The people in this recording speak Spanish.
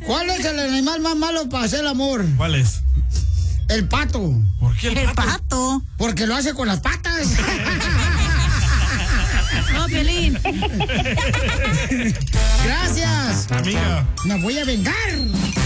¿Cuál es el animal más malo para hacer el amor? ¿Cuál es? El pato. ¿Por qué El pato. Porque lo hace con las patas. No, Piolín. Gracias. Amiga. Me voy a vengar.